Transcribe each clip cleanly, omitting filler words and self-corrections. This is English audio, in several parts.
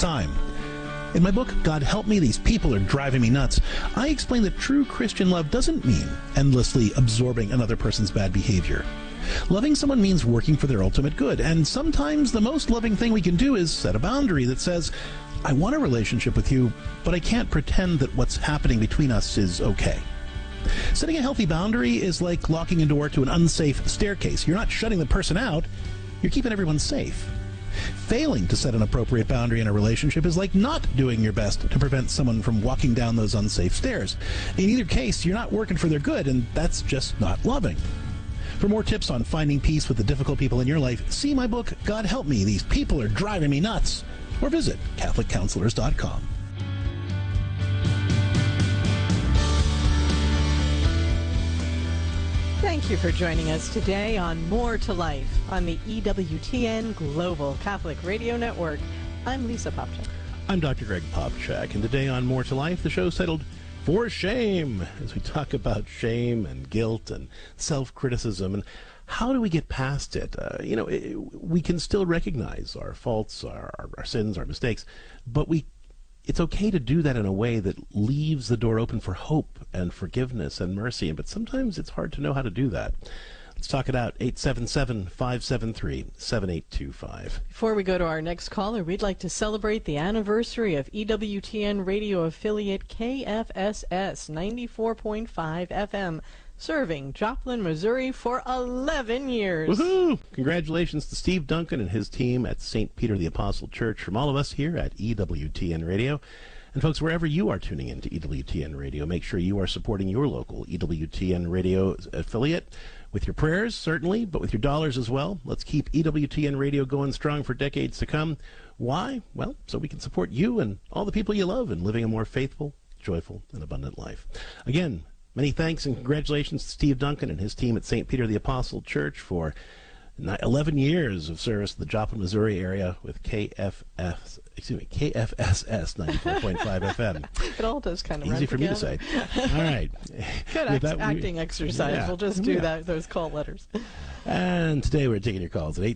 time. In my book, God Help Me, These People Are Driving Me Nuts, I explain that true Christian love doesn't mean endlessly absorbing another person's bad behavior. Loving someone means working for their ultimate good, and sometimes the most loving thing we can do is set a boundary that says, I want a relationship with you, but I can't pretend that what's happening between us is okay. Setting a healthy boundary is like locking a door to an unsafe staircase. You're not shutting the person out, you're keeping everyone safe. Failing to set an appropriate boundary in a relationship is like not doing your best to prevent someone from walking down those unsafe stairs. In either case, you're not working for their good, and that's just not loving. For more tips on finding peace with the difficult people in your life, see my book, God Help Me, These People Are Driving Me Nuts, or visit CatholicCounselors.com. Thank you for joining us today on More to Life on the EWTN Global Catholic Radio Network. I'm Lisa Popchak. I'm Dr. Greg Popchak, and today on More to Life, the show's titled For Shame, as we talk about shame and guilt and self-criticism and how do we get past it. We can still recognize our faults, our sins, our mistakes, but it's okay to do that in a way that leaves the door open for hope and forgiveness and mercy. But sometimes it's hard to know how to do that. Let's talk it out. 877-573-7825. Before we go to our next caller, we'd like to celebrate the anniversary of EWTN radio affiliate KFSS 94.5 FM, serving Joplin, Missouri for 11 years. Woohoo! Congratulations to Steve Duncan and his team at St. Peter the Apostle Church from all of us here at EWTN Radio. And folks, wherever you are tuning in to EWTN Radio, make sure you are supporting your local EWTN Radio affiliate with your prayers, certainly, but with your dollars as well. Let's keep EWTN Radio going strong for decades to come. Why? Well, so we can support you and all the people you love in living a more faithful, joyful, and abundant life. Again, many thanks and congratulations to Steve Duncan and his team at St. Peter the Apostle Church for 11 years of service to the Joplin, Missouri area with KFSS 94.5 FM. It all does kind of easy for together. Me to say. All right. Good acting exercise. Yeah. We'll just do those call letters. And today we're taking your calls at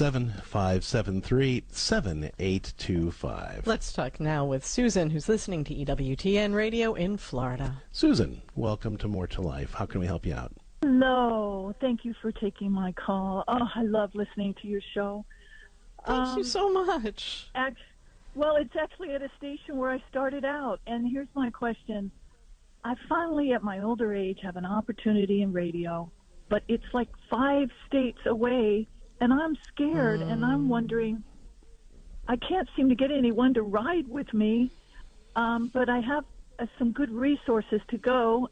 877-573-7825. Let's talk now with Susan, who's listening to EWTN Radio in Florida. Susan, welcome to More to Life. How can we help you out? Hello. Thank you for taking my call. Oh, I love listening to your show. Thank you so much. Well, it's actually at a station where I started out, and here's my question. I finally, at my older age, have an opportunity in radio, but it's like 5 states away, and I'm scared, and I'm wondering, I can't seem to get anyone to ride with me, but I have some good resources to go.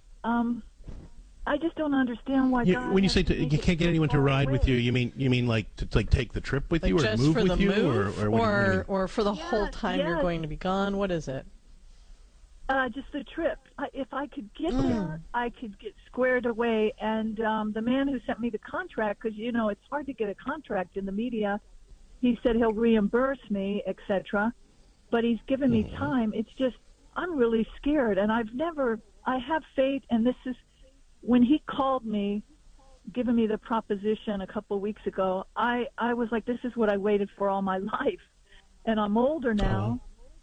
I just don't understand why God. When you say you can't get anyone to ride with you, you mean like to take the trip with you, or just move for with the you, move, or for the whole time you're going to be gone? What is it? Just the trip. If I could get there, I could get squared away. And the man who sent me the contract, because it's hard to get a contract in the media, he said he'll reimburse me, etc. But he's given me time. It's just I'm really scared, and I have faith, and this is. When he called me, giving me the proposition a couple of weeks ago, I was like, this is what I waited for all my life. And I'm older now.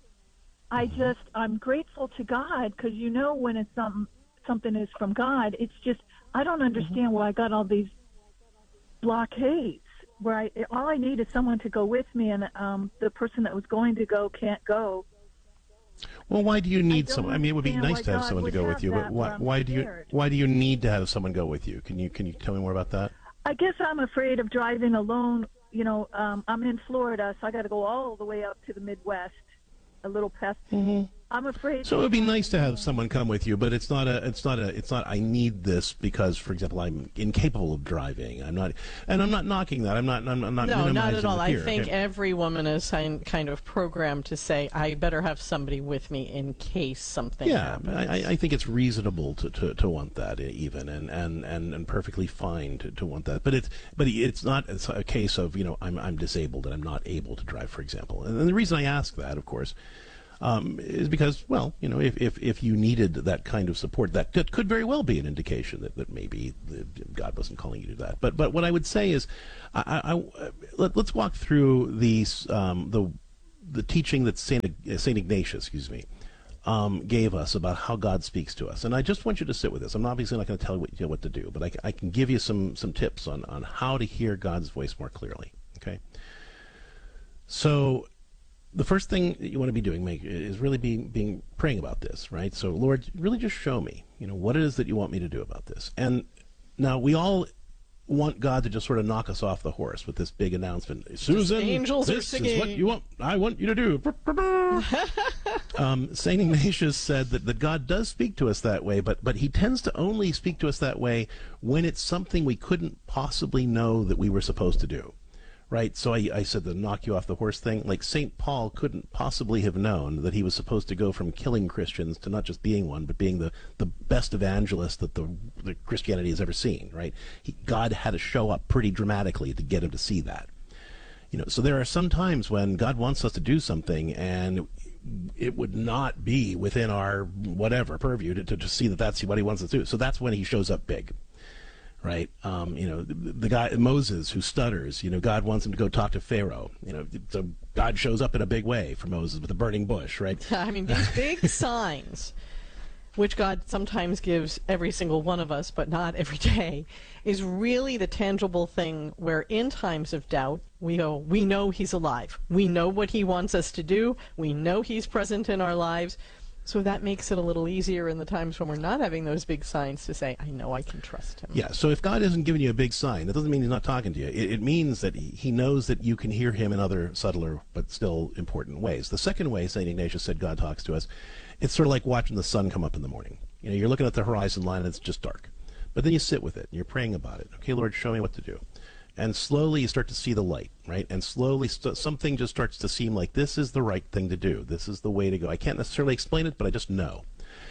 I'm grateful to God because when it's something is from God, it's just, I don't understand why I got all these blockades where all I need is someone to go with me, and the person that was going to go can't go. Well, why do you need someone? I mean, it would be nice to have someone to go with you, but why do you need to have someone go with you? Can you tell me more about that? I guess I'm afraid of driving alone. I'm in Florida, so I got to go all the way up to the Midwest, a little past. I'm afraid. So it would be nice to have someone come with you, but it's not. I need this because, for example, I'm incapable of driving. I'm not knocking that. I'm not. No, not at all. I think every woman is kind of programmed to say, "I better have somebody with me in case something happens." I think it's reasonable to want that even, and perfectly fine to want that. But it's not a case of I'm disabled and I'm not able to drive, for example. And the reason I ask that, of course. Is because, if you needed that kind of support, that could very well be an indication that maybe God wasn't calling you to that. But what I would say is, let's walk through the the teaching that Saint Ignatius, gave us about how God speaks to us. And I just want you to sit with this. I'm obviously not going to tell you what to do, but I can give you some tips on how to hear God's voice more clearly. Okay? So the first thing that you want to be doing is really being praying about this, right? So Lord, really just show me, what it is that you want me to do about this. And now we all want God to just sort of knock us off the horse with this big announcement. Susan, angels this are singing. is what you want. I want you to do. Saint Ignatius said that God does speak to us that way, but he tends to only speak to us that way when it's something we couldn't possibly know that we were supposed to do. Right? So I said the knock you off the horse thing. Like St. Paul couldn't possibly have known that he was supposed to go from killing Christians to not just being one, but being the best evangelist that the Christianity has ever seen, right? God had to show up pretty dramatically to get him to see that. So there are some times when God wants us to do something and it would not be within our whatever purview to see that that's what he wants us to do. So that's when he shows up big. Right, the guy Moses who stutters. God wants him to go talk to Pharaoh. So God shows up in a big way for Moses with a burning bush. Right. I mean, these big signs, which God sometimes gives every single one of us, but not every day, is really the tangible thing where, in times of doubt, we go, we know He's alive. We know what He wants us to do. We know He's present in our lives. So that makes it a little easier in the times when we're not having those big signs to say, I know I can trust Him. Yeah, so if God isn't giving you a big sign, that doesn't mean He's not talking to you. It means that He knows that you can hear Him in other subtler but still important ways. The second way St. Ignatius said God talks to us, it's sort of like watching the sun come up in the morning. You're looking at the horizon line and it's just dark. But then you sit with it and you're praying about it. Okay, Lord, show me what to do. And slowly you start to see the light, right? And slowly something just starts to seem like this is the right thing to do. This is the way to go. I can't necessarily explain it, but I just know.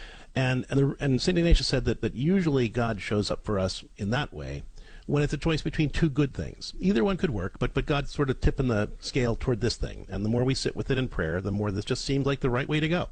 And St. Ignatius said that usually God shows up for us in that way when it's a choice between two good things. Either one could work, but God's sort of tipping the scale toward this thing. And the more we sit with it in prayer, the more this just seems like the right way to go.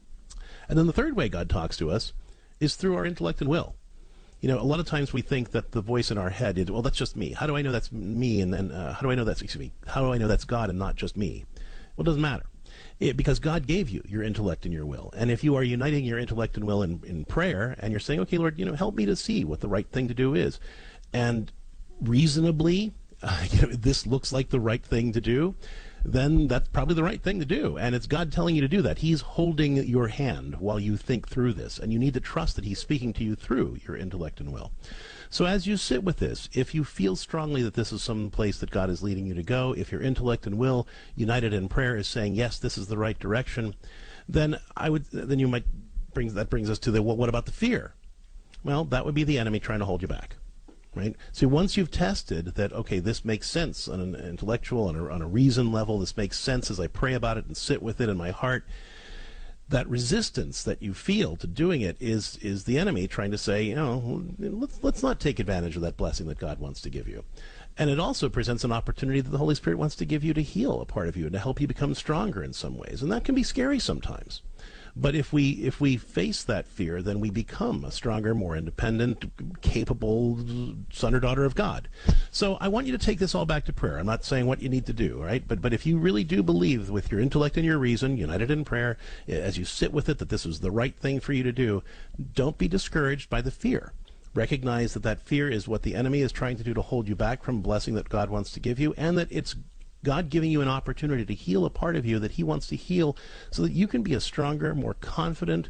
And then the third way God talks to us is through our intellect and will. A lot of times we think that the voice in our head is, well, that's just me. How do I know that's me? And how do I know that's God and not just me? Well, it doesn't matter. Because God gave you your intellect and your will. And if you are uniting your intellect and will in prayer, and you're saying, okay, Lord, help me to see what the right thing to do is. And reasonably, this looks like the right thing to do, then that's probably the right thing to do. And it's God telling you to do that. He's holding your hand while you think through this. And you need to trust that He's speaking to you through your intellect and will. So as you sit with this, if you feel strongly that this is some place that God is leading you to go, if your intellect and will united in prayer is saying, yes, this is the right direction, then you might brings us to well, what about the fear? Well, that would be the enemy trying to hold you back. Right? So once you've tested that, okay, this makes sense on an intellectual, on a reason level, this makes sense as I pray about it and sit with it in my heart, that resistance that you feel to doing it is the enemy trying to say, let's not take advantage of that blessing that God wants to give you. And it also presents an opportunity that the Holy Spirit wants to give you to heal a part of you and to help you become stronger in some ways. And that can be scary sometimes. But if we face that fear, then we become a stronger, more independent, capable son or daughter of God. So I want you to take this all back to prayer. I'm not saying what you need to do, right? But if you really do believe with your intellect and your reason, united in prayer, as you sit with it, that this is the right thing for you to do, don't be discouraged by the fear. Recognize that fear is what the enemy is trying to do to hold you back from a blessing that God wants to give you, and that it's God giving you an opportunity to heal a part of you that He wants to heal so that you can be a stronger, more confident,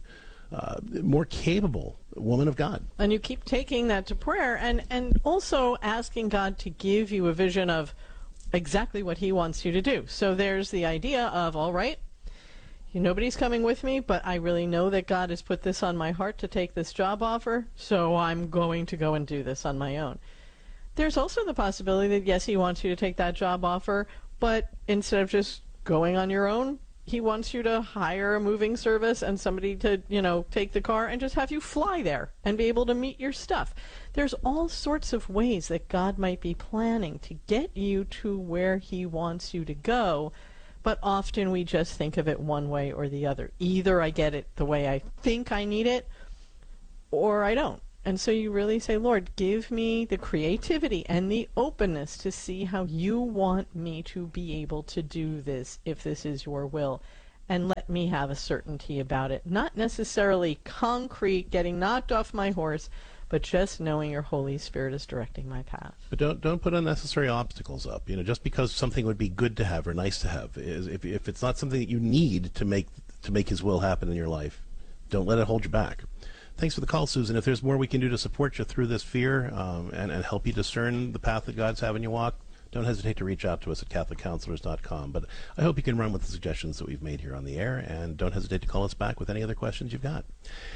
more capable woman of God. And you keep taking that to prayer and also asking God to give you a vision of exactly what He wants you to do. So there's the idea of, all right, nobody's coming with me, but I really know that God has put this on my heart to take this job offer, so I'm going to go and do this on my own. There's also the possibility that, yes, He wants you to take that job offer, but instead of just going on your own, He wants you to hire a moving service and somebody to, take the car and just have you fly there and be able to meet your stuff. There's all sorts of ways that God might be planning to get you to where He wants you to go, but often we just think of it one way or the other. Either I get it the way I think I need it, or I don't. And so you really say, Lord, give me the creativity and the openness to see how you want me to be able to do this, if this is your will. And let me have a certainty about it. Not necessarily concrete, getting knocked off my horse, but just knowing your Holy Spirit is directing my path. But don't put unnecessary obstacles up. Just because something would be good to have or nice to have, if it's not something that you need to make His will happen in your life, don't let it hold you back. Thanks for the call, Susan. If there's more we can do to support you through this fear and help you discern the path that God's having you walk, don't hesitate to reach out to us at CatholicCounselors.com. But I hope you can run with the suggestions that we've made here on the air, and don't hesitate to call us back with any other questions you've got.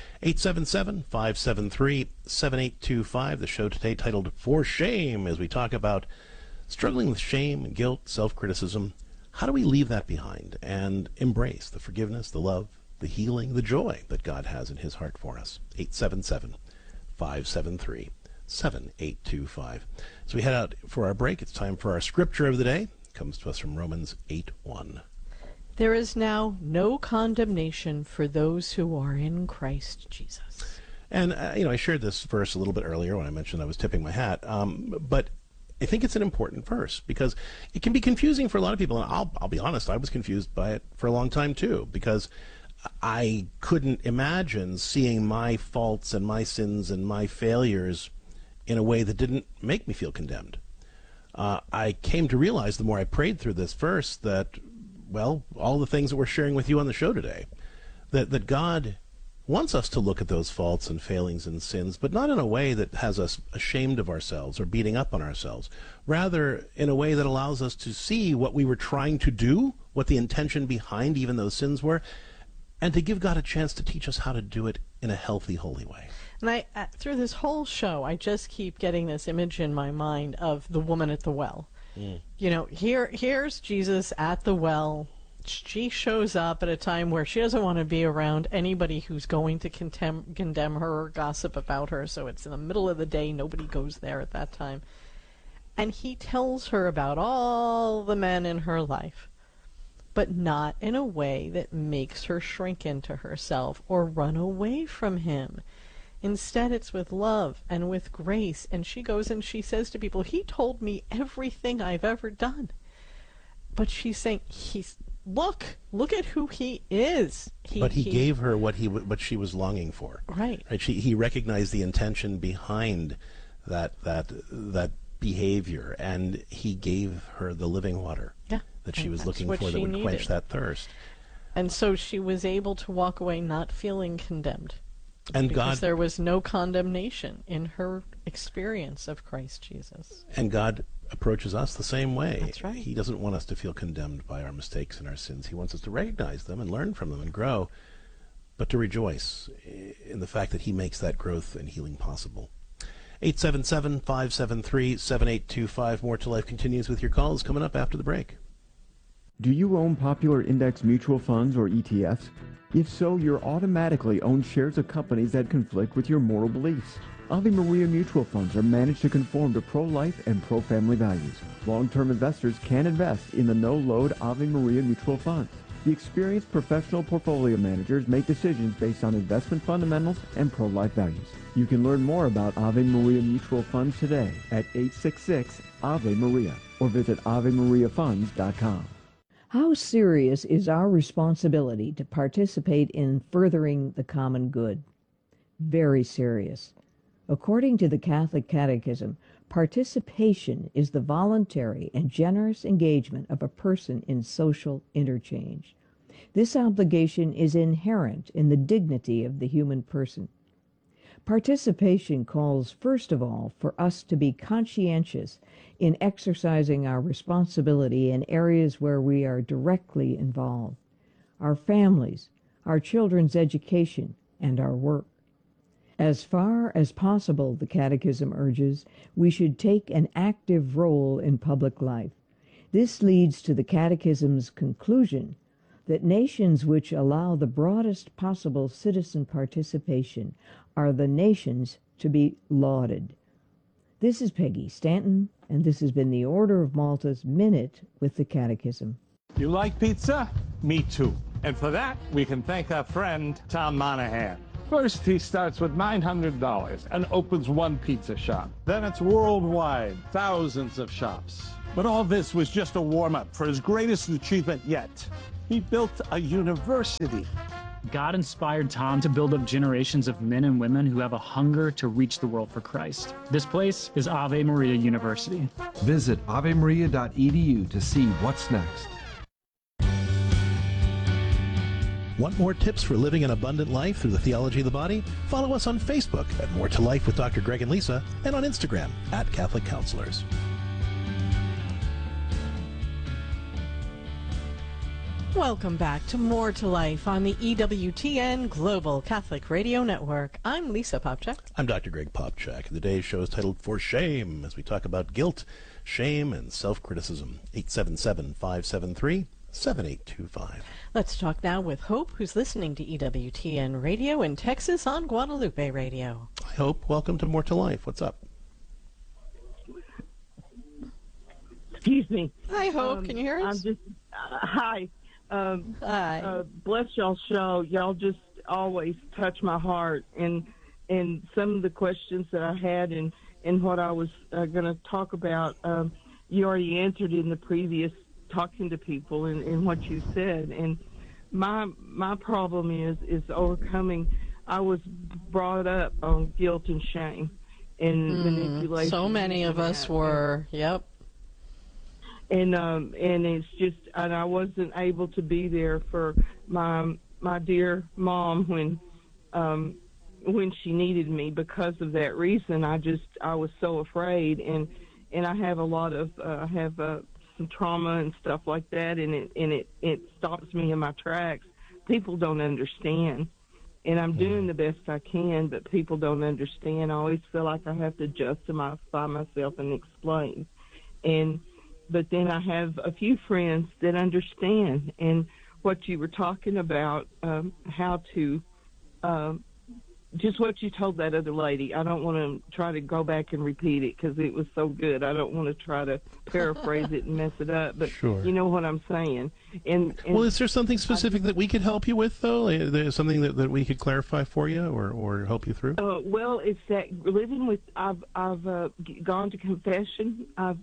877-573-7825. The show today titled For Shame, as we talk about struggling with shame, guilt, self-criticism. How do we leave that behind and embrace the forgiveness, the love, the healing, the joy that God has in His heart for us? 877-573-7825. So we head out for our break. It's time for our scripture of the day. It comes to us from Romans 8:1. There is now no condemnation for those who are in Christ Jesus. And, I shared this verse a little bit earlier when I mentioned I was tipping my hat. But I think it's an important verse because it can be confusing for a lot of people. And I'll be honest, I was confused by it for a long time, too, because I couldn't imagine seeing my faults and my sins and my failures in a way that didn't make me feel condemned. I came to realize the more I prayed through this verse that, well, all the things that we're sharing with you on the show today, that God wants us to look at those faults and failings and sins, but not in a way that has us ashamed of ourselves or beating up on ourselves. Rather, in a way that allows us to see what we were trying to do, what the intention behind even those sins were, and to give God a chance to teach us how to do it in a healthy, holy way. And I, through this whole show, I just keep getting this image in my mind of the woman at the well. Here's Jesus at the well. She shows up at a time where she doesn't want to be around anybody who's going to condemn her or gossip about her. So it's in the middle of the day. Nobody goes there at that time. And he tells her about all the men in her life, but not in a way that makes her shrink into herself or run away from him. Instead, it's with love and with grace. And she goes and she says to people, he told me everything I've ever done. But she's saying, look at who he is. He gave her what she was longing for. Right. He recognized the intention behind that behavior, and he gave her the living water that she was looking for that would quench that thirst. And so she was able to walk away not feeling condemned. And because there was no condemnation in her experience of Christ Jesus. And God approaches us the same way. That's right. He doesn't want us to feel condemned by our mistakes and our sins. He wants us to recognize them and learn from them and grow, but to rejoice in the fact that he makes that growth and healing possible. 877-573-7825. More to Life continues with your calls coming up after the break. Do you own popular index mutual funds or ETFs? If so, you're automatically own shares of companies that conflict with your moral beliefs. Ave Maria mutual funds are managed to conform to pro-life and pro-family values. Long-term investors can invest in the no-load Ave Maria mutual funds. The experienced professional portfolio managers make decisions based on investment fundamentals and pro-life values. You can learn more about Ave Maria mutual funds today at 866-AVE-MARIA or visit AveMariaFunds.com. How serious is our responsibility to participate in furthering the common good? Very serious. According to the Catholic Catechism, participation is the voluntary and generous engagement of a person in social interchange. This obligation is inherent in the dignity of the human person. Participation calls, first of all, for us to be conscientious in exercising our responsibility in areas where we are directly involved: our families, our children's education, and our work. As far as possible, the Catechism urges, we should take an active role in public life. This leads to the Catechism's conclusion that nations which allow the broadest possible citizen participation are the nations to be lauded. This is Peggy Stanton, and this has been the Order of Malta's Minute with the Catechism. You like pizza? Me too. And for that, we can thank our friend Tom Monahan. First, he starts with $900 and opens one pizza shop. Then it's worldwide, thousands of shops. But all this was just a warm-up for his greatest achievement yet. He built a university. God inspired Tom to build up generations of men and women who have a hunger to reach the world for Christ. This place is Ave Maria University. Visit avemaria.edu to see what's next. Want more tips for living an abundant life through the theology of the body? Follow us on Facebook at More to Life with Dr. Greg and Lisa, and on Instagram at Catholic Counselors. Welcome back to More to Life on the EWTN Global Catholic Radio Network. I'm Lisa Popchak. I'm Dr. Greg Popchak. Today's show is titled For Shame, as we talk about guilt, shame, and self-criticism. 877-573-7825. Let's talk now with Hope, who's listening to EWTN Radio in Texas on Guadalupe Radio. Hi, Hope. Welcome to More to Life. What's up? Excuse me. Hi, Hope. Can you hear us? Hi. Hi. Bless y'all's show. Y'all just always touch my heart. And some of the questions that I had and what I was going to talk about, you already answered in the previous talking to people and what you said. And my problem is overcoming. I was brought up on guilt and shame and manipulation. So many of us were. Yep. And it's just, and I wasn't able to be there for my dear mom when she needed me because of that reason. I was so afraid, and I have a lot of some trauma and stuff like that, and it stops me in my tracks. People don't understand, and I'm doing the best I can, but people don't understand. I always feel like I have to justify myself and explain, but then I have a few friends that understand. And what you were talking about, how to, just what you told that other lady. I don't want to try to go back and repeat it because it was so good. I don't want to try to paraphrase it and mess it up. But sure. You know what I'm saying. And well, is there something specific that we could help you with, though? There's something that we could clarify for you or help you through? Well, it's that living with. I've gone to confession.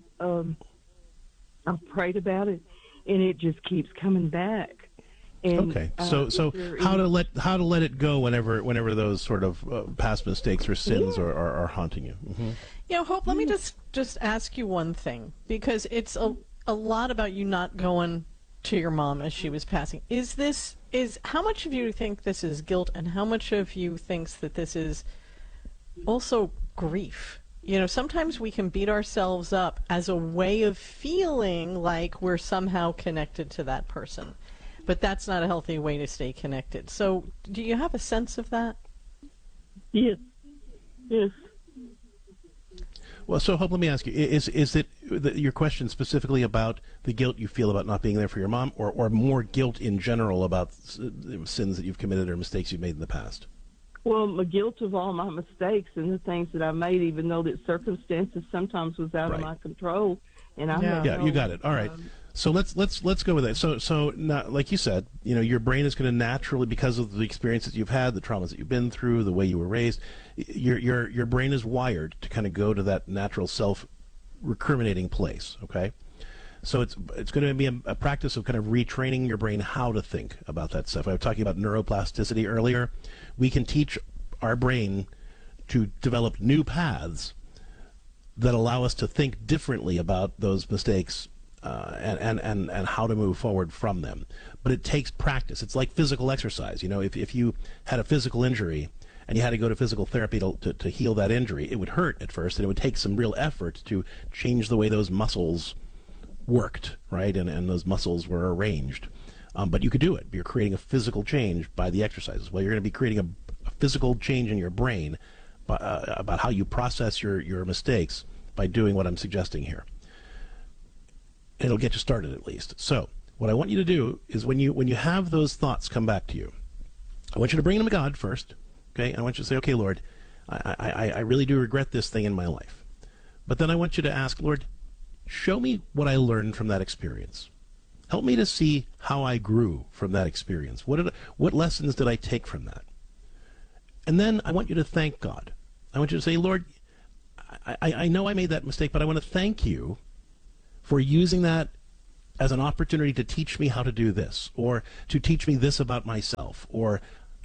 I've prayed about it, and it just keeps coming back. And, okay, so how to let it go whenever those sort of past mistakes or sins are haunting you. Mm-hmm. You know, Hope, let me just ask you one thing, because it's a lot about you not going to your mom as she was passing. How much of you think this is guilt, and how much of you thinks that this is also grief? You know, sometimes we can beat ourselves up as a way of feeling like we're somehow connected to that person. But that's not a healthy way to stay connected. So do you have a sense of that? Yes. Well, so Hope, let me ask you, is it your question specifically about the guilt you feel about not being there for your mom, or more guilt in general about sins that you've committed or mistakes you've made in the past? Well, the guilt of all my mistakes and the things that I made, even though that circumstances sometimes was out of my control, and you got it. All right. So let's go with that. So now, like you said, you know, your brain is going to naturally, because of the experiences you've had, the traumas that you've been through, the way you were raised, your brain is wired to kind of go to that natural self-recriminating place. Okay. So it's going to be a practice of kind of retraining your brain how to think about that stuff. I was talking about neuroplasticity earlier. We can teach our brain to develop new paths that allow us to think differently about those mistakes and how to move forward from them. But it takes practice. It's like physical exercise. You know, if you had a physical injury and you had to go to physical therapy to heal that injury, it would hurt at first, and it would take some real effort to change the way those muscles worked, right? And those muscles were arranged. But you could do it. You're creating a physical change by the exercises. Well, you're going to be creating a physical change in your brain about how you process your mistakes by doing what I'm suggesting here. It'll get you started at least. So what I want you to do is when you have those thoughts come back to you, I want you to bring them to God first, okay? And I want you to say, okay, Lord, I really do regret this thing in my life. But then I want you to ask, Lord, show me what I learned from that experience. Help me to see how I grew from that experience. What lessons did I take from that? And then I want you to thank God. I want you to say, Lord, I know I made that mistake, but I want to thank you for using that as an opportunity to teach me how to do this, or to teach me this about myself, or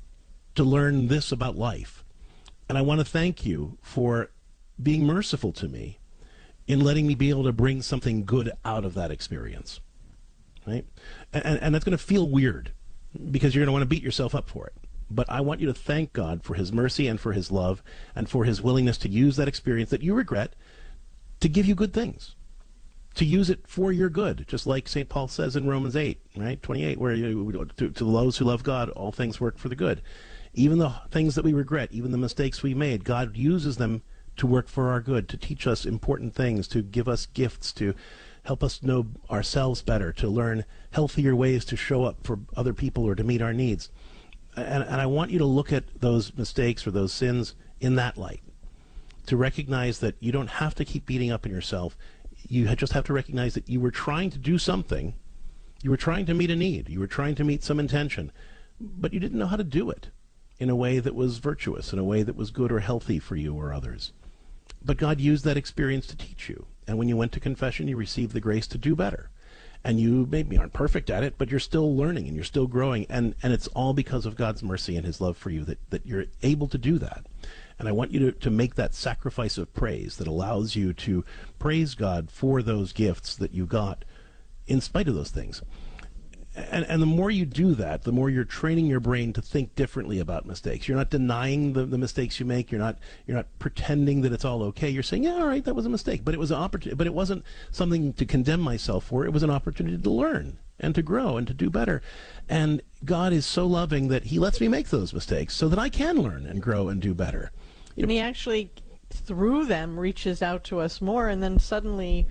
to learn this about life. And I want to thank you for being merciful to me in letting me be able to bring something good out of that experience. Right? And that's going to feel weird because you're going to want to beat yourself up for it. But I want you to thank God for his mercy and for his love and for his willingness to use that experience that you regret to give you good things, to use it for your good, just like St. Paul says in Romans 8, right, 28, where to those who love God, all things work for the good. Even the things that we regret, even the mistakes we made, God uses them to work for our good, to teach us important things, to give us gifts, to help us know ourselves better, to learn healthier ways to show up for other people or to meet our needs. And I want you to look at those mistakes or those sins in that light, to recognize that you don't have to keep beating up on yourself. You just have to recognize that you were trying to do something. You were trying to meet a need. You were trying to meet some intention, but you didn't know how to do it in a way that was virtuous, in a way that was good or healthy for you or others. But God used that experience to teach you. And when you went to confession, you received the grace to do better. And you maybe aren't perfect at it, but you're still learning and you're still growing. And it's all because of God's mercy and his love for you that you're able to do that. And I want you to make that sacrifice of praise that allows you to praise God for those gifts that you got in spite of those things. And the more you do that, the more you're training your brain to think differently about mistakes. You're not denying the mistakes you make. You're not pretending that it's all okay. You're saying, yeah, all right, that was a mistake, but it was an opportunity. But it wasn't something to condemn myself for. It was an opportunity to learn and to grow and to do better. And God is so loving that he lets me make those mistakes so that I can learn and grow and do better. And he actually, through them, reaches out to us more, and then suddenly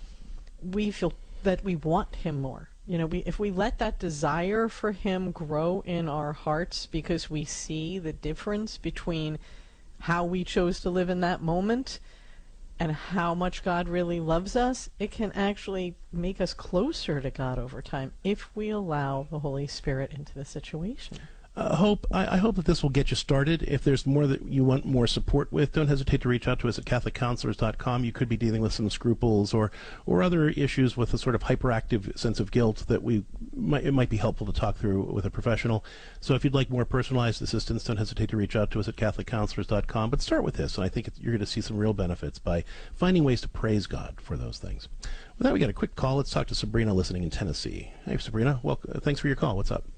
we feel that we want him more. You know, if we let that desire for him grow in our hearts because we see the difference between how we chose to live in that moment and how much God really loves us, it can actually make us closer to God over time if we allow the Holy Spirit into the situation. I hope that this will get you started. If there's more that you want more support with, don't hesitate to reach out to us at CatholicCounselors.com. You could be dealing with some scruples or other issues with a sort of hyperactive sense of guilt that it might be helpful to talk through with a professional. So if you'd like more personalized assistance, don't hesitate to reach out to us at CatholicCounselors.com. But start with this, and I think you're going to see some real benefits by finding ways to praise God for those things. With that, we got a quick call. Let's talk to Sabrina listening in Tennessee. Hey, Sabrina. Welcome. Thanks for your call. What's up?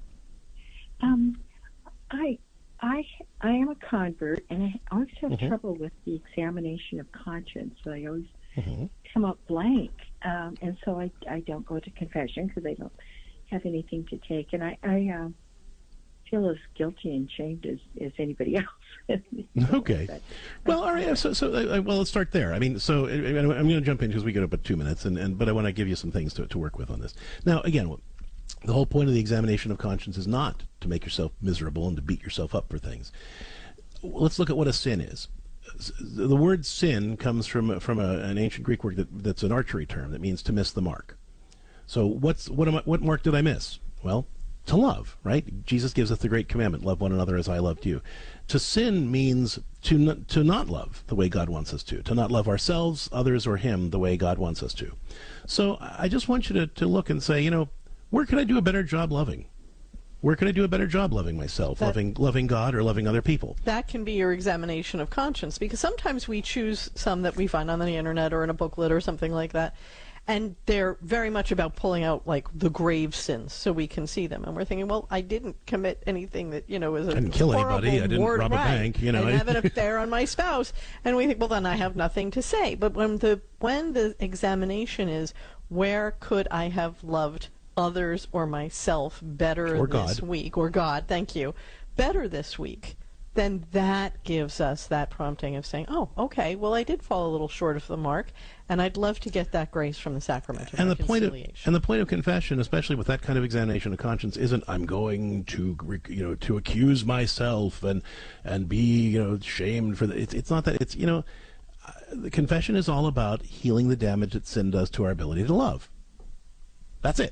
I am a convert, and I always have trouble with the examination of conscience. So I always come up blank, and so I don't go to confession because I don't have anything to take, and I feel as guilty and shamed as anybody else. Okay. Well, all right. So let's start there. I mean, so I'm going to jump in because we got about 2 minutes, but I want to give you some things to work with on this. Now, again, the whole point of the examination of conscience is not to make yourself miserable and to beat yourself up for things. Let's look at what a sin is. The word sin comes from an ancient Greek word that's an archery term that means to miss the mark. So what mark did I miss? Well, to love, right? Jesus gives us the great commandment, love one another as I loved you. To sin means to not love the way God wants us to not love ourselves, others, or him the way God wants us to. So I just want you to look and say, where can I do a better job loving? Where can I do a better job loving myself, loving God, or loving other people? That can be your examination of conscience, because sometimes we choose some that we find on the internet or in a booklet or something like that, and they're very much about pulling out like the grave sins so we can see them. And we're thinking, well, I didn't commit anything that, was a I didn't kill anybody. I didn't rob a bank. I didn't have an affair on my spouse. And we think, well, then I have nothing to say. But when the examination is, where could I have loved others or myself better this week, or God, thank you, better this week, then that gives us that prompting of saying, oh, okay, well, I did fall a little short of the mark, and I'd love to get that grace from the sacrament of reconciliation. The point of confession, especially with that kind of examination of conscience, isn't I'm going to accuse myself and be shamed for that. It's not that. It's the confession is all about healing the damage that sin does to our ability to love. That's it.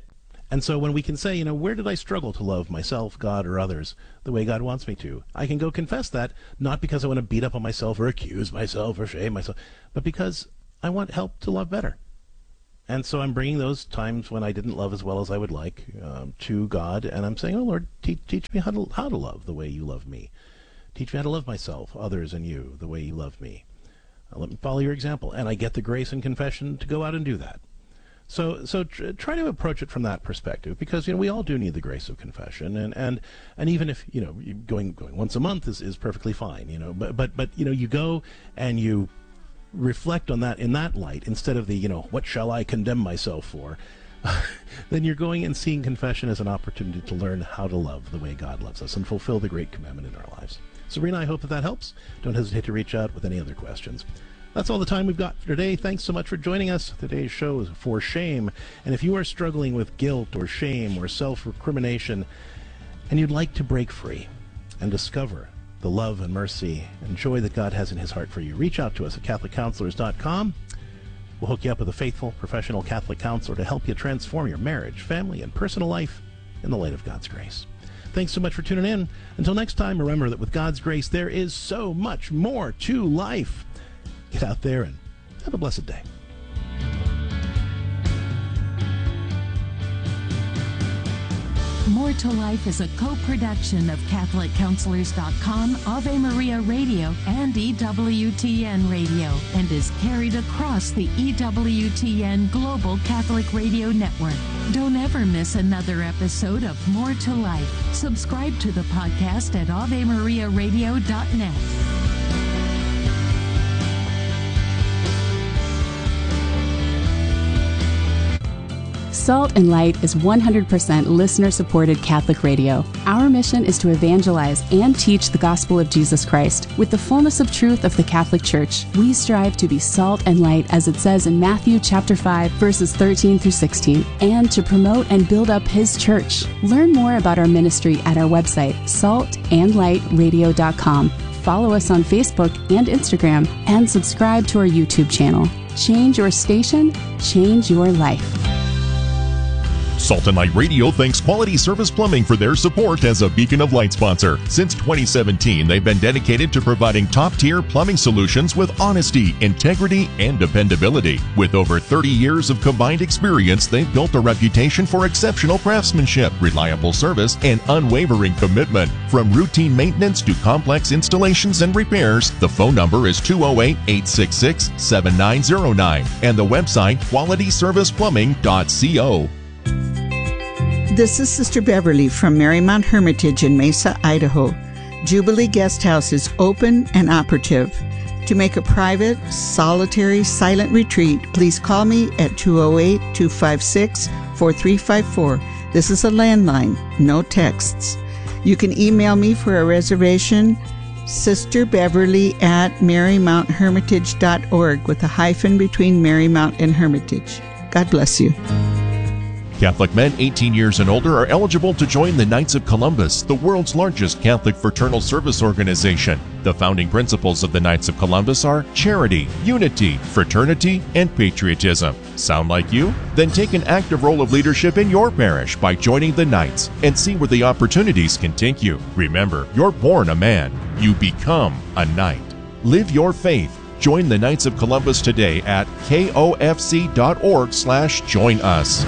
And so when we can say, where did I struggle to love myself, God, or others the way God wants me to, I can go confess that, not because I want to beat up on myself or accuse myself or shame myself, but because I want help to love better. And so I'm bringing those times when I didn't love as well as I would like to God, and I'm saying, oh, Lord, teach me how to love the way you love me. Teach me how to love myself, others, and you the way you love me. Let me follow your example. And I get the grace and confession to go out and do that. So try to approach it from that perspective, because we all do need the grace of confession, and even if going once a month is perfectly fine, but you go and you reflect on that in that light instead of the what shall I condemn myself for, then you're going and seeing confession as an opportunity to learn how to love the way God loves us and fulfill the great commandment in our lives. Sabrina, I hope that helps. Don't hesitate to reach out with any other questions. That's all the time we've got for today. Thanks so much for joining us. Today's show is For Shame. And if you are struggling with guilt or shame or self-recrimination, and you'd like to break free and discover the love and mercy and joy that God has in his heart for you, reach out to us at CatholicCounselors.com. We'll hook you up with a faithful, professional Catholic counselor to help you transform your marriage, family, and personal life in the light of God's grace. Thanks so much for tuning in. Until next time, remember that with God's grace, there is so much more to life. Get out there and have a blessed day. More to Life is a co-production of CatholicCounselors.com, Ave Maria Radio, and EWTN Radio, and is carried across the EWTN Global Catholic Radio Network. Don't ever miss another episode of More to Life. Subscribe to the podcast at AveMariaRadio.net. Salt and Light is 100% listener-supported Catholic radio. Our mission is to evangelize and teach the gospel of Jesus Christ with the fullness of truth of the Catholic Church. We strive to be salt and light, as it says in Matthew chapter 5, verses 13 through 16, and to promote and build up His church. Learn more about our ministry at our website, saltandlightradio.com. Follow us on Facebook and Instagram, and subscribe to our YouTube channel. Change your station, change your life. Salt and Light Radio thanks Quality Service Plumbing for their support as a Beacon of Light sponsor. Since 2017, they've been dedicated to providing top-tier plumbing solutions with honesty, integrity, and dependability. With over 30 years of combined experience, they've built a reputation for exceptional craftsmanship, reliable service, and unwavering commitment. From routine maintenance to complex installations and repairs, the phone number is 208-866-7909 and the website qualityserviceplumbing.co. This is Sister Beverly from Marymount Hermitage in Mesa, Idaho. Jubilee Guest House is open and operative. To make a private, solitary, silent retreat, please call me at 208-256-4354. This is a landline, no texts. You can email me for a reservation, sisterbeverly@marymounthermitage.org with a hyphen between Marymount and Hermitage. God bless you. Catholic men 18 years and older are eligible to join the Knights of Columbus, the world's largest Catholic fraternal service organization. The founding principles of the Knights of Columbus are charity, unity, fraternity, and patriotism. Sound like you? Then take an active role of leadership in your parish by joining the Knights and see where the opportunities can take you. Remember, you're born a man. You become a knight. Live your faith. Join the Knights of Columbus today at kofc.org/join us.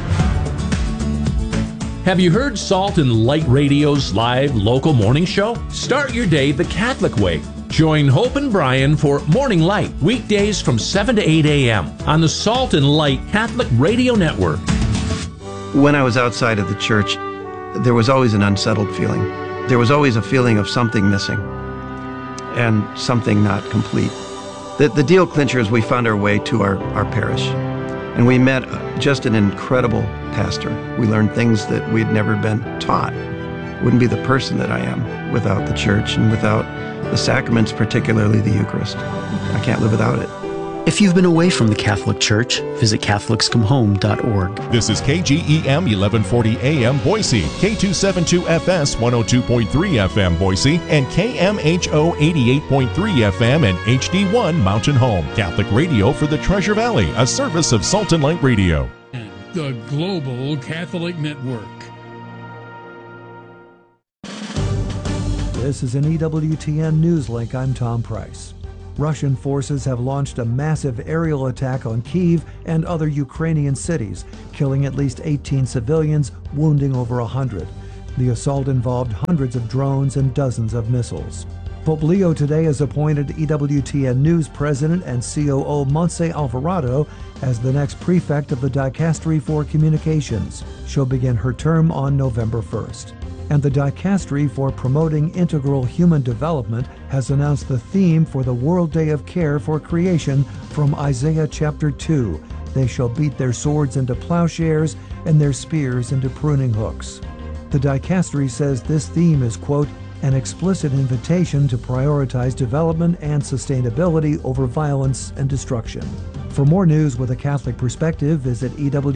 Have you heard Salt and Light Radio's live local morning show? Start your day the Catholic way. Join Hope and Brian for Morning Light, weekdays from 7 to 8 a.m. on the Salt and Light Catholic Radio Network. When I was outside of the church, there was always an unsettled feeling. There was always a feeling of something missing and something not complete. The deal clincher is we found our way to our parish. And we met just an incredible pastor. We learned things that we'd never been taught. Wouldn't be the person that I am without the church and without the sacraments, particularly the Eucharist. I can't live without it. If you've been away from the Catholic Church, visit CatholicsComeHome.org. This is KGEM 1140 AM Boise, K272FS 102.3 FM Boise, and KMHO 88.3 FM and HD1 Mountain Home. Catholic radio for the Treasure Valley, a service of Salt and Light Radio. the Global Catholic Network. This is an EWTN News Link. I'm Tom Price. Russian forces have launched a massive aerial attack on Kyiv and other Ukrainian cities, killing at least 18 civilians, wounding over 100. The assault involved hundreds of drones and dozens of missiles. Pope Leo today has appointed EWTN News President and COO Montse Alvarado as the next prefect of the Dicastery for Communications. She'll begin her term on November 1st. And the Dicastery for Promoting Integral Human Development has announced the theme for the World Day of Care for Creation from Isaiah chapter 2. They shall beat their swords into plowshares and their spears into pruning hooks. The Dicastery says this theme is, quote, an explicit invitation to prioritize development and sustainability over violence and destruction. For more news with a Catholic perspective, visit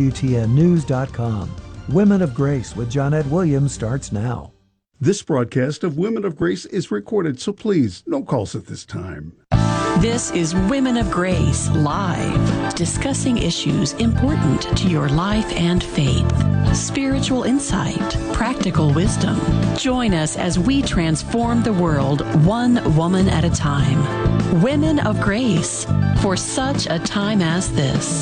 EWTNnews.com. Women of Grace with Johnnette Williams starts now. This broadcast of Women of Grace is recorded, so please, no calls at this time. This is Women of Grace Live, discussing issues important to your life and faith. Spiritual insight, practical wisdom. Join us as we transform the world one woman at a time. Women of Grace, for such a time as this.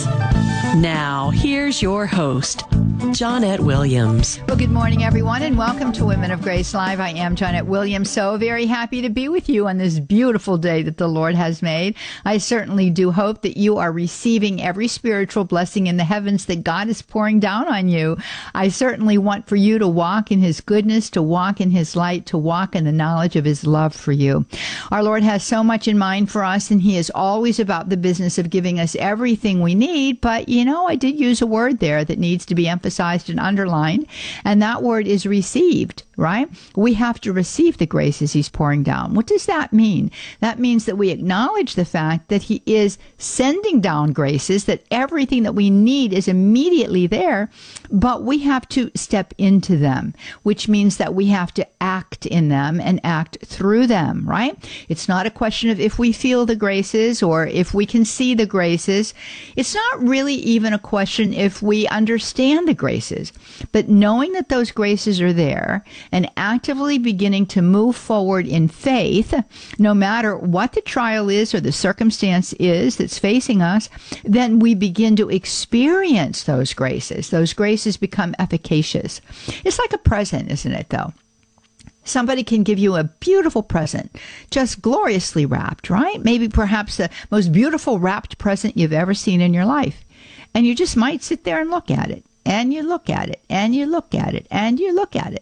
Now, here's your host, Johnnette Williams. Well, good morning, everyone, and welcome to Women of Grace Live. I am Johnnette Williams, so very happy to be with you on this beautiful day that the Lord has made. I certainly do hope that you are receiving every spiritual blessing in the heavens that God is pouring down on you. I certainly want for you to walk in His goodness, to walk in His light, to walk in the knowledge of His love for you. Our Lord has so much in mind for us, and He is always about the business of giving us everything we need, but you know, I did use a word there that needs to be emphasized and underlined, and that word is received, right? We have to receive the graces He's pouring down. What does that mean? That means that we acknowledge the fact that He is sending down graces, that everything that we need is immediately there, but we have to step into them, which means that we have to act in them and act through them, right? It's not a question of if we feel the graces or if we can see the graces. It's not really even a question if we understand the graces, but knowing that those graces are there and actively beginning to move forward in faith, no matter what the trial is or the circumstance is that's facing us, then we begin to experience those graces. Those graces become efficacious. It's like a present, isn't it, though? Somebody can give you a beautiful present, just gloriously wrapped, right? Maybe perhaps the most beautiful wrapped present you've ever seen in your life. And you just might sit there and look at it, and you look at it, and you look at it, and you look at it.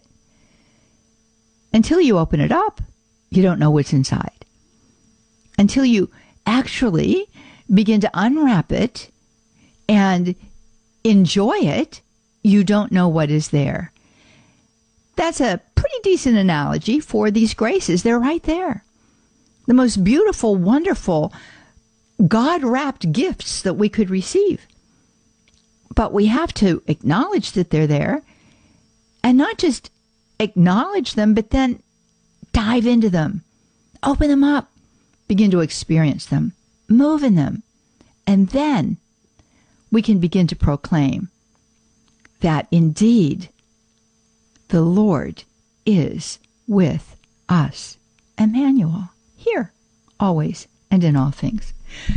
Until you open it up, you don't know what's inside. Until you actually begin to unwrap it and enjoy it, you don't know what is there. That's a pretty decent analogy for these graces. They're right there. The most beautiful, wonderful, God-wrapped gifts that we could receive. But we have to acknowledge that they're there, and not just acknowledge them, but then dive into them, open them up, begin to experience them, move in them, and then we can begin to proclaim that indeed the Lord is with us. Emmanuel, here, always, and in all things.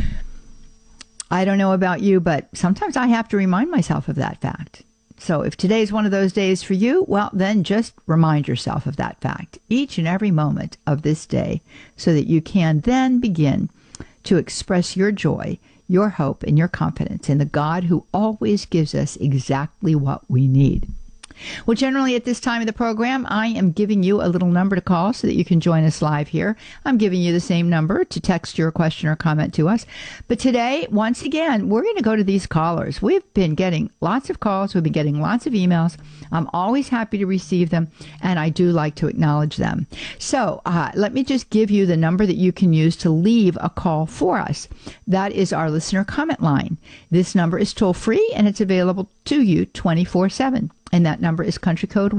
I don't know about you, but sometimes I have to remind myself of that fact. So if today's one of those days for you, well, then just remind yourself of that fact each and every moment of this day so that you can then begin to express your joy, your hope, and your confidence in the God who always gives us exactly what we need. Well, generally at this time of the program, I am giving you a little number to call so that you can join us live here. I'm giving you the same number to text your question or comment to us. But today, once again, we're going to go to these callers. We've been getting lots of calls. We've been getting lots of emails. I'm always happy to receive them, and I do like to acknowledge them. So let me just give you the number that you can use to leave a call for us. That is our listener comment line. This number is toll free, and it's available to you 24/7. And that number is country code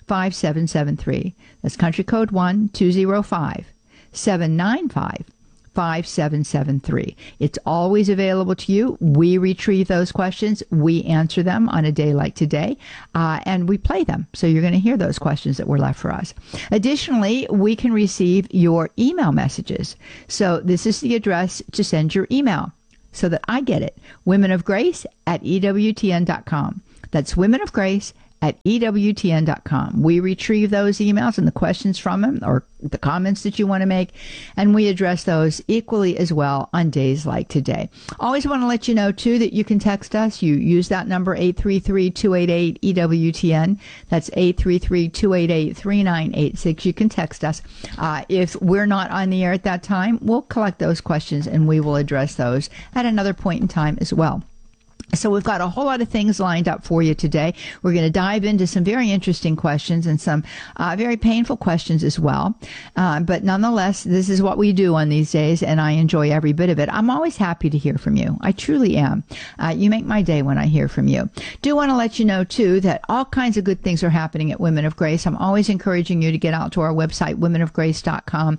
1-205-795-5773. That's country code 1-205-795-5773. 5773. It's always available to you. We retrieve those questions. We answer them on a day like today, and we play them. So you're going to hear those questions that were left for us. Additionally, we can receive your email messages. So this is the address to send your email so that I get it. womenofgrace@EWTN.com. That's womenofgrace@EWTN.com. We retrieve those emails and the questions from them, or the comments that you want to make, and we address those equally as well on days like today. Always want to let you know, too, that you can text us. You use that number, 833-288-EWTN. That's 833-288-3986. You can text us. If we're not on the air at that time, we'll collect those questions, and we will address those at another point in time as well. So we've got a whole lot of things lined up for you today. We're going to dive into some very interesting questions and some very painful questions as well. But nonetheless, this is what we do on these days, and I enjoy every bit of it. I'm always happy to hear from you. I truly am. You make my day when I hear from you. Do want to let you know, too, that all kinds of good things are happening at Women of Grace. I'm always encouraging you to get out to our website, womenofgrace.com.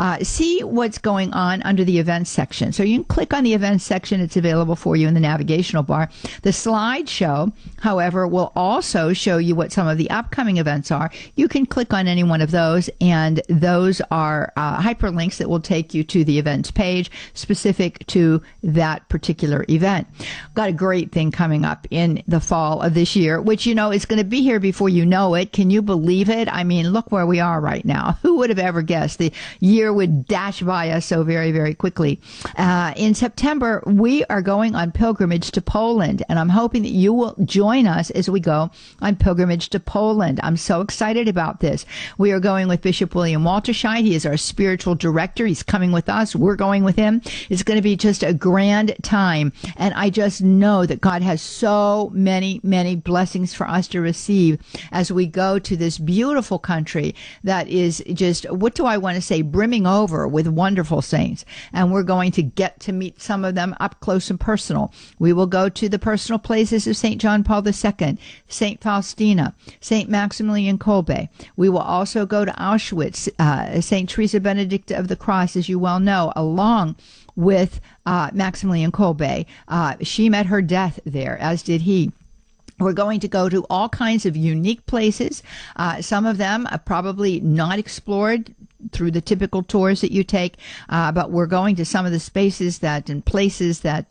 See what's going on under the events section. So you can click on the events section. It's available for you in the navigational bar. The slideshow, however, will also show you what some of the upcoming events are. You can click on any one of those, and those are hyperlinks that will take you to the events page specific to that particular event. Got a great thing coming up in the fall of this year, which, you know, is going to be here before you know it. Can you believe it? I mean, look where we are right now. Who would have ever guessed the year would dash by us so very, very quickly? In September, we are going on pilgrimage to Poland, and I'm hoping that you will join us as we go on pilgrimage to Poland. I'm so excited about this. We are going with Bishop William Walterscheid. He is our spiritual director. He's coming with us. We're going with him. It's going to be just a grand time, and I just know that God has so many, many blessings for us to receive as we go to this beautiful country that is just, what do I want to say, brimming over with wonderful saints. And we're going to get to meet some of them up close and personal. We will go to the personal places of St. John Paul II, St. Faustina, St. Maximilian Kolbe. We will also go to Auschwitz, St. Teresa Benedict of the Cross, as you well know, along with Maximilian Kolbe. She met her death there, as did he. We're going to go to all kinds of unique places. Some of them are probably not explored through the typical tours that you take, but we're going to some of the spaces and places that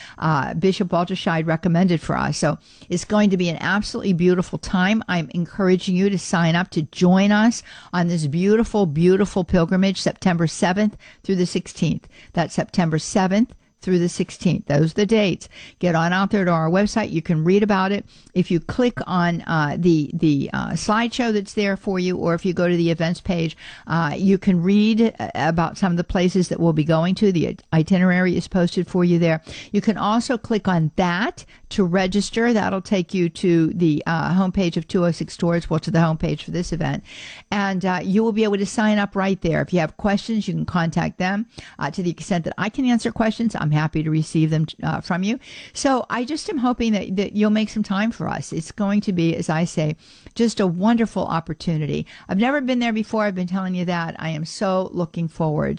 Bishop Walterscheid recommended for us. So it's going to be an absolutely beautiful time. I'm encouraging you to sign up to join us on this beautiful, beautiful pilgrimage, September 7th through the 16th. That's September 7th through the 16th. Those are the dates. Get on out there to our website. You can read about it. If you click on the slideshow that's there for you, or if you go to the events page, you can read about some of the places that we'll be going to. The itinerary is posted for you there. You can also click on that to register. That'll take you to the homepage of 206 Tours, well, to the homepage for this event. And you will be able to sign up right there. If you have questions, you can contact them. To the extent that I can answer questions, I'm happy to receive them from you. So I just am hoping that you'll make some time for us. It's going to be, as I say, just a wonderful opportunity. I've never been there before. I've been telling you that. I am so looking forward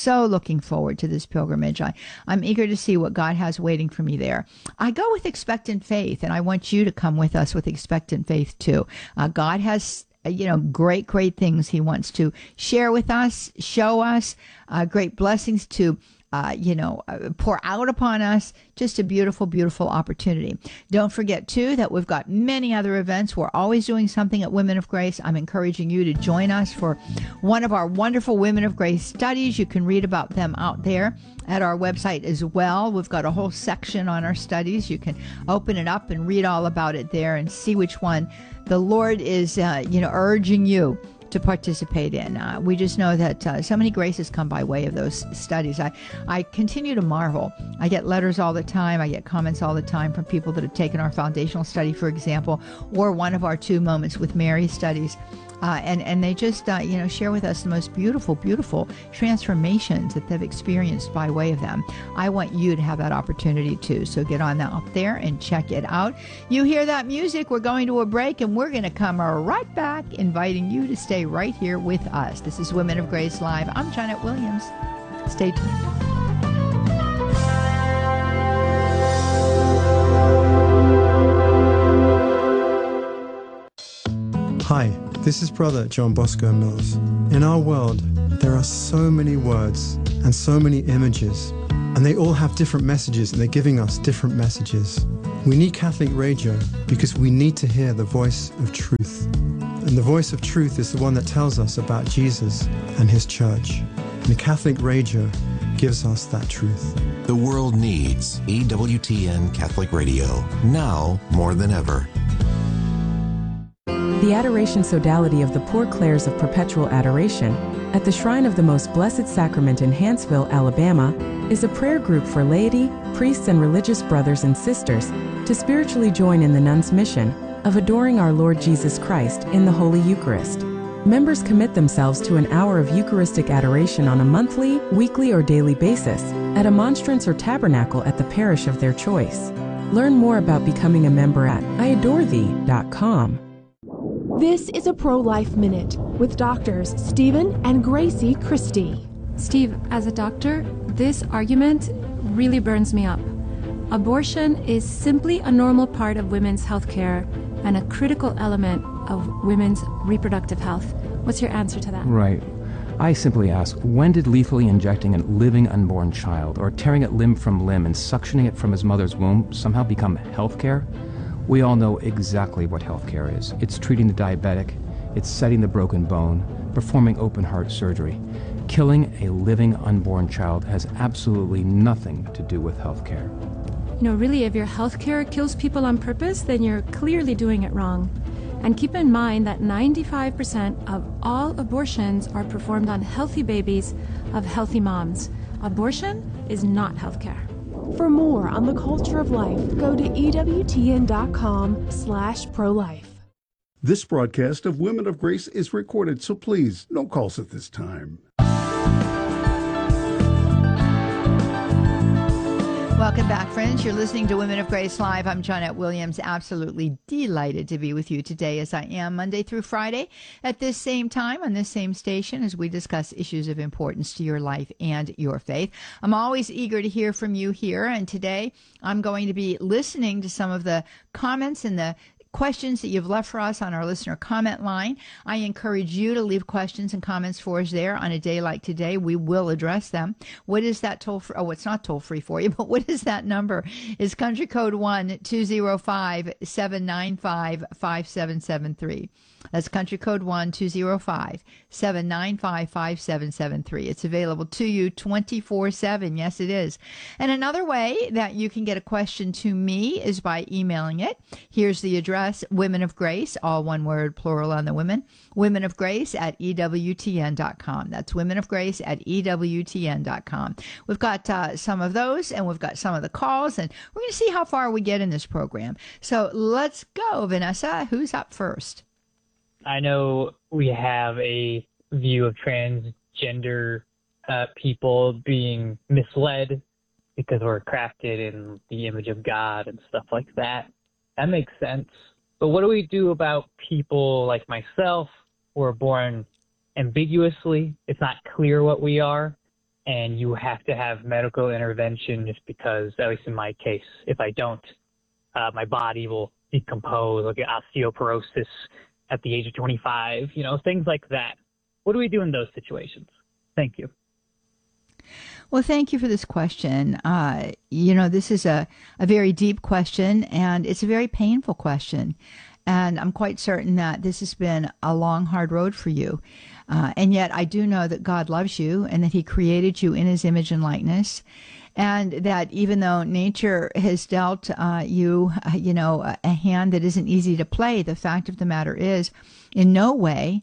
to this pilgrimage. I'm eager to see what God has waiting for me there. I go with expectant faith, and I want you to come with us with expectant faith too. God has great things he wants to share with us, show us, great blessings to pour out upon us. Just a beautiful, beautiful opportunity. Don't forget, too, that we've got many other events. We're always doing something at Women of Grace. I'm encouraging you to join us for one of our wonderful Women of Grace studies. You can read about them out there at our website as well. We've got a whole section on our studies. You can open it up and read all about it there and see which one the Lord is, urging you to participate in. We just know that so many graces come by way of those studies. I continue to marvel. I get letters all the time. I get comments all the time from people that have taken our foundational study, for example, or one of our 2 Moments with Mary studies. And they just, share with us the most beautiful, beautiful transformations that they've experienced by way of them. I want you to have that opportunity too. So get on out there and check it out. You hear that music? We're going to a break, and we're going to come right back, inviting you to stay right here with us. This is Women of Grace Live. I'm Janet Williams. Stay tuned. Hi, this is Brother John Bosco Mills. In our world, there are so many words and so many images, and they all have different messages, and they're giving us different messages. We need Catholic radio because we need to hear the voice of truth. And the voice of truth is the one that tells us about Jesus and his church. And the Catholic radio gives us that truth. The world needs EWTN Catholic Radio, now more than ever. The Adoration Sodality of the Poor Clares of Perpetual Adoration at the Shrine of the Most Blessed Sacrament in Hanceville, Alabama, is a prayer group for laity, priests, and religious brothers and sisters to spiritually join in the nuns' mission of adoring our Lord Jesus Christ in the Holy Eucharist. Members commit themselves to an hour of Eucharistic adoration on a monthly, weekly, or daily basis at a monstrance or tabernacle at the parish of their choice. Learn more about becoming a member at iadorethee.com. This is a Pro-Life Minute with doctors Stephen and Gracie Christie. Steve, as a doctor, this argument really burns me up. Abortion is simply a normal part of women's health care and a critical element of women's reproductive health. What's your answer to that? Right. I simply ask, when did lethally injecting a living unborn child or tearing it limb from limb and suctioning it from his mother's womb somehow become health care? We all know exactly what healthcare is. It's treating the diabetic, it's setting the broken bone, performing open heart surgery. Killing a living unborn child has absolutely nothing to do with healthcare. You know, really, if your healthcare kills people on purpose, then you're clearly doing it wrong. And keep in mind that 95% of all abortions are performed on healthy babies of healthy moms. Abortion is not healthcare. For more on the culture of life, go to EWTN.com/pro-life. This broadcast of Women of Grace is recorded, so please, no calls at this time. Welcome back, friends. You're listening to Women of Grace Live. I'm Johnnette Williams. Absolutely delighted to be with you today, as I am Monday through Friday at this same time on this same station as we discuss issues of importance to your life and your faith. I'm always eager to hear from you here, and today I'm going to be listening to some of the comments and the questions that you've left for us on our listener comment line. I encourage you to leave questions and comments for us there on a day like today. We will address them. What is that toll free? Oh, it's not toll free for you, but what is that number? It's country code 1-205-795-5773. That's country code 1-205-795-5773. It's available to you 24/7. Yes, it is. And another way that you can get a question to me is by emailing it. Here's the address: Women of Grace, all one word, plural on the women. Women of Grace at EWTN.com. That's Women of Grace at EWTN.com. We've got some of those, and we've got some of the calls, and we're going to see how far we get in this program. So let's go, Vanessa. Who's up first? I know we have a view of transgender people being misled because we're crafted in the image of God and stuff like that. That makes sense. But what do we do about people like myself who are born ambiguously? It's not clear what we are, and you have to have medical intervention just because, at least in my case, if I don't, my body will decompose, like osteoporosis at the age of 25, things like that. What do we do in those situations? Thank you. Well, thank you for this question. This is a very deep question, and it's a very painful question. And I'm quite certain that this has been a long, hard road for you. And yet I do know that God loves you and that he created you in his image and likeness. And that even though nature has dealt you, a hand that isn't easy to play, the fact of the matter is, in no way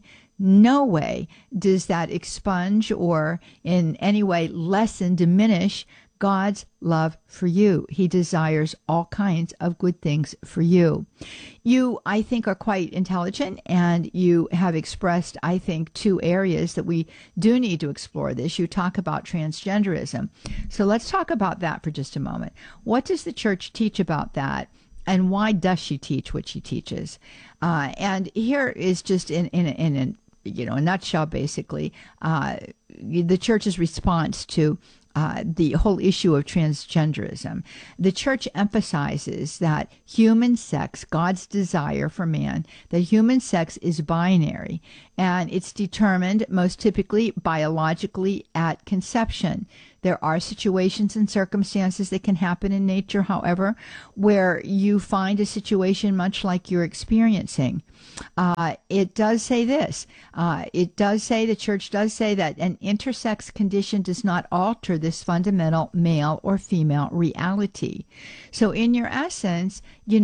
does that expunge or in any way lessen, diminish God's love for you. He desires all kinds of good things for you. You, I think, are quite intelligent, and you have expressed, I think, two areas that we do need to explore this. You talk about transgenderism. So let's talk about that for just a moment. What does the church teach about that? And why does she teach what she teaches? And here is just in a nutshell, basically, the church's response to the whole issue of transgenderism. The church emphasizes that human sex, God's desire for man, that human sex is binary, and it's determined most typically biologically at conception. There are situations and circumstances that can happen in nature, however, where you find a situation much like you're experiencing. It does say this. The church does say that an intersex condition does not alter this fundamental male or female reality. So in your essence, you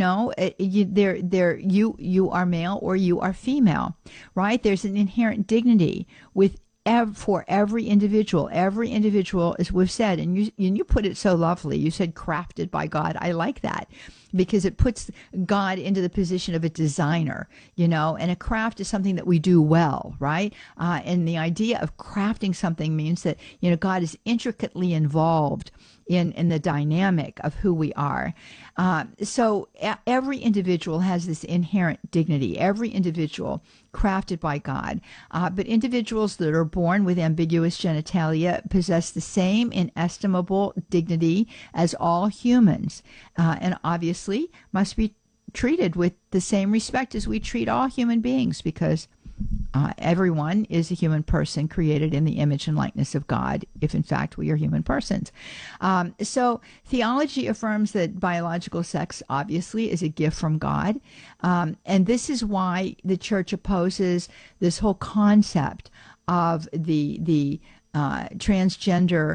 are male or you are female, right? There's an inherent dignity for every individual. Every individual, as we've said, and you put it so lovely. You said crafted by God. I like that because it puts God into the position of a designer, and a craft is something that we do well, right? And the idea of crafting something means that, God is intricately involved in the dynamic of who we are. So every individual has this inherent dignity, every individual crafted by God. But individuals that are born with ambiguous genitalia possess the same inestimable dignity as all humans, and obviously must be treated with the same respect as we treat all human beings, because everyone is a human person created in the image and likeness of God, if in fact we are human persons. So theology affirms that biological sex obviously is a gift from God. And this is why the church opposes this whole concept of the transgender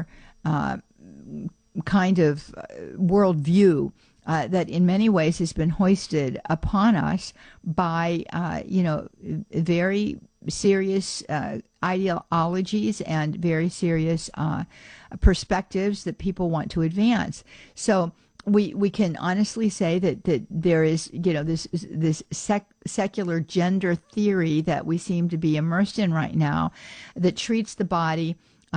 kind of worldview that in many ways has been hoisted upon us by, very serious ideologies and very serious perspectives that people want to advance. So we can honestly say that there is, this secular gender theory that we seem to be immersed in right now that treats the body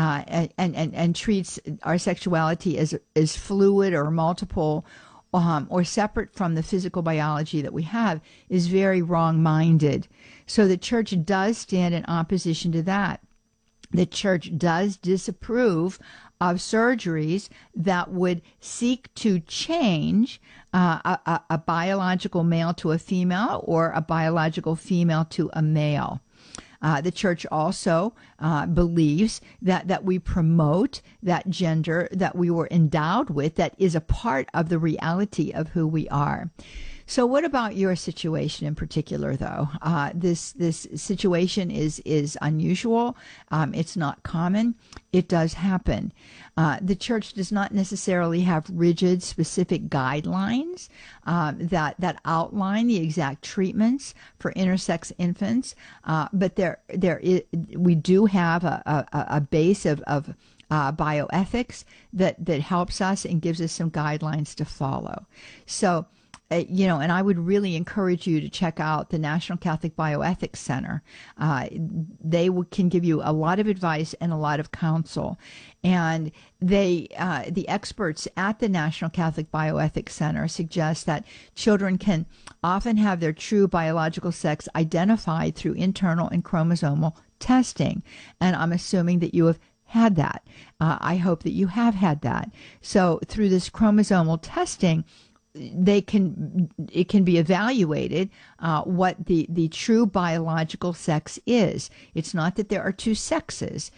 and treats our sexuality as fluid or multiple or separate from the physical biology that we have, is very wrong-minded. So the church does stand in opposition to that. The church does disapprove of surgeries that would seek to change a biological male to a female or a biological female to a male. The church also believes that we promote that gender that we were endowed with, that is a part of the reality of who we are. So what about your situation in particular, though? This situation is unusual. It's not common. It does happen. The church does not necessarily have rigid, specific guidelines that outline the exact treatments for intersex infants, but we do have a base of bioethics that helps us and gives us some guidelines to follow. So, and I would really encourage you to check out the National Catholic Bioethics Center. They can give you a lot of advice and a lot of counsel. And the experts at the National Catholic Bioethics Center suggest that children can often have their true biological sex identified through internal and chromosomal testing. And I'm assuming that you have had that. I hope that you have had that. So through this chromosomal testing, it can be evaluated what the true biological sex is. It's not that there are two sexes.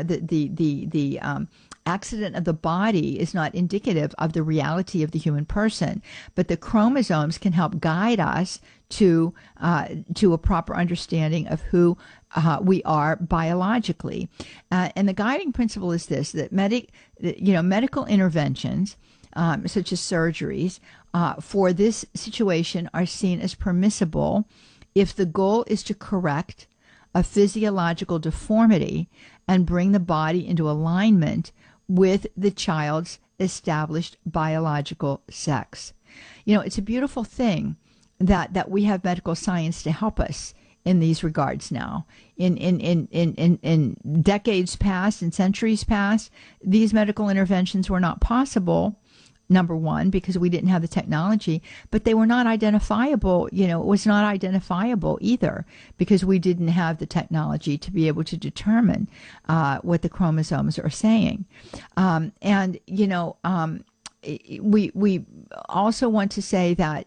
The accident of the body is not indicative of the reality of the human person, but the chromosomes can help guide us to a proper understanding of who we are biologically. And the guiding principle is this: that medical interventions such as surgeries for this situation are seen as permissible if the goal is to correct a physiological deformity and bring the body into alignment with the child's established biological sex. It's a beautiful thing that we have medical science to help us in these regards now. In decades past, in centuries past, these medical interventions were not possible, number one, because we didn't have the technology, but they were not identifiable. It was not identifiable either, because we didn't have the technology to be able to determine what the chromosomes are saying. We also want to say that,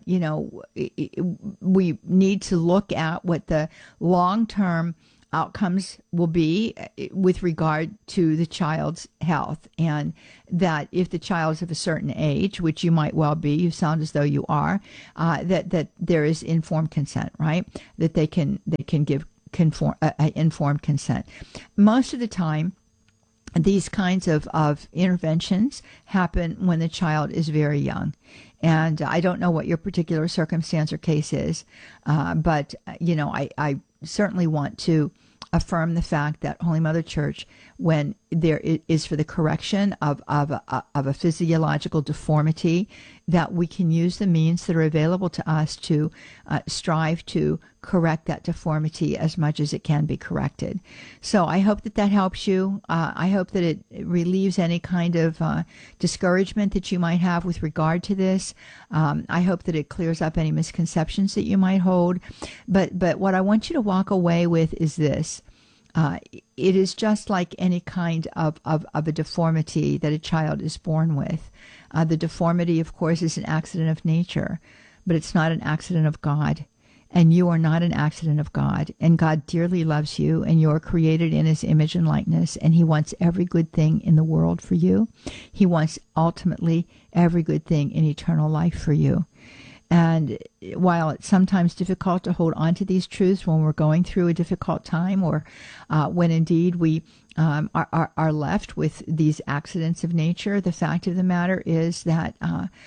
we need to look at what the long-term outcomes will be with regard to the child's health, and that if the child is of a certain age, which you might well be, you sound as though you are, that there is informed consent, right? That they can give informed consent. Most of the time, these kinds of interventions happen when the child is very young. And I don't know what your particular circumstance or case is, but, I certainly want to affirm the fact that Holy Mother Church, when there is for the correction of a physiological deformity, that we can use the means that are available to us to strive to correct that deformity as much as it can be corrected. So I hope that helps you. I hope that it relieves any kind of discouragement that you might have with regard to this. I hope that it clears up any misconceptions that you might hold. But what I want you to walk away with is this. It is just like any kind of a deformity that a child is born with. The deformity, of course, is an accident of nature, but it's not an accident of God. And you are not an accident of God. And God dearly loves you, and you are created in His image and likeness, and He wants every good thing in the world for you. He wants ultimately every good thing in eternal life for you. And while it's sometimes difficult to hold on to these truths when we're going through a difficult time, or when indeed we are left with these accidents of nature, the fact of the matter is that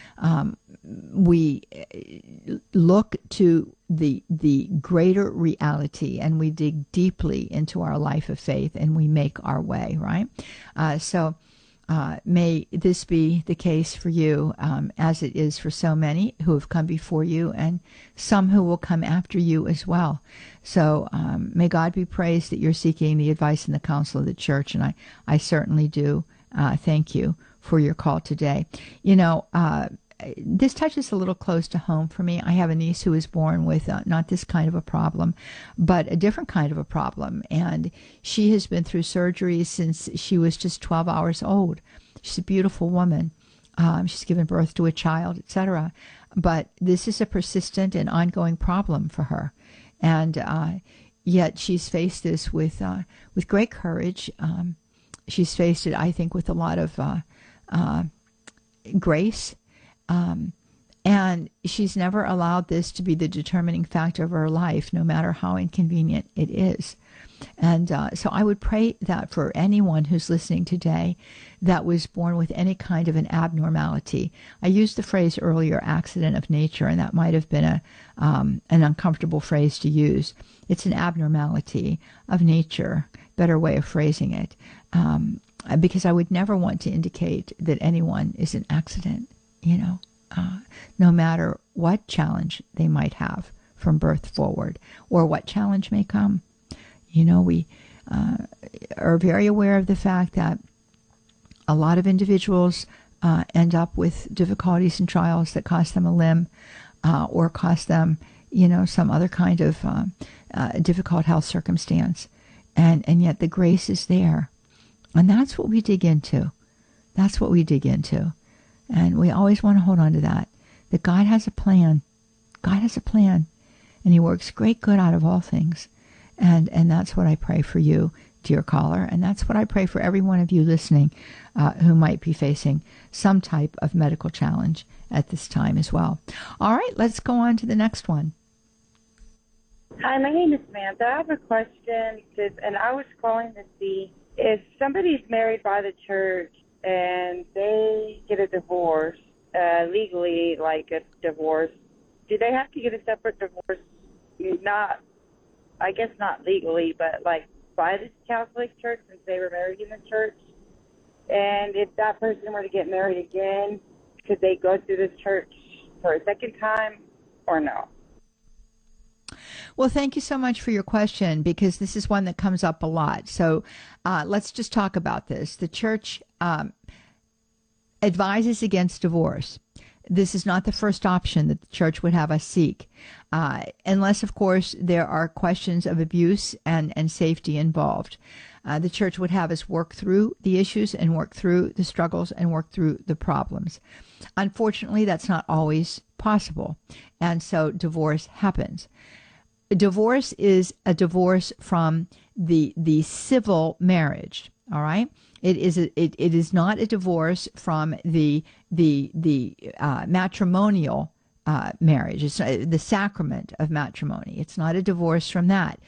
we look to the greater reality, and we dig deeply into our life of faith, and we make our way, right? So may this be the case for you, as it is for so many who have come before you, and some who will come after you as well. So may God be praised that you're seeking the advice and the counsel of the church, and I certainly do thank you for your call today. This touches a little close to home for me. I have a niece who was born with not this kind of a problem, but a different kind of a problem. And she has been through surgery since she was just 12 hours old. She's a beautiful woman. She's given birth to a child, etc. But this is a persistent and ongoing problem for her. And yet she's faced this with great courage. She's faced it, I think, with a lot of grace. And she's never allowed this to be the determining factor of her life, no matter how inconvenient it is. And so I would pray that for anyone who's listening today that was born with any kind of an abnormality. I used the phrase earlier, accident of nature, and that might have been an uncomfortable phrase to use. It's an abnormality of nature, better way of phrasing it, because I would never want to indicate that anyone is an accident. No matter what challenge they might have from birth forward, or what challenge may come. We are very aware of the fact that a lot of individuals end up with difficulties and trials that cost them a limb, or cost them, some other kind of difficult health circumstance. And yet the grace is there. And that's what we dig into. That's what we dig into. And we always want to hold on to that God has a plan. God has a plan. And He works great good out of all things. And that's what I pray for you, dear caller. And that's what I pray for every one of you listening who might be facing some type of medical challenge at this time as well. All right, let's go on to the next one. Hi, my name is Samantha. I have a question, and I was calling to see if somebody's married by the church and they get a divorce, legally, like a divorce, do they have to get a separate divorce? I guess not legally, but like by the Catholic Church, since they were married in the church? And if that person were to get married again, could they go through this church for a second time or no? Well, thank you so much for your question, because this is one that comes up a lot. So let's just talk about this. The church, advises against divorce. This is not the first option that the church would have us seek, unless, of course, there are questions of abuse and safety involved. The church would have us work through the issues and work through the struggles and work through the problems. Unfortunately, that's not always possible, and so divorce happens. Divorce is a divorce from the civil marriage. All right. It is not a divorce from the matrimonial marriage. It's the sacrament of matrimony. It's not a divorce from that.